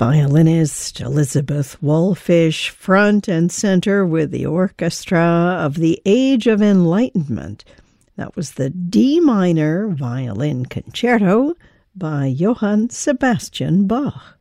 Violinist Elizabeth Wallfisch, front and center with the orchestra of the Age of Enlightenment. That was the D minor violin concerto by Johann Sebastian Bach.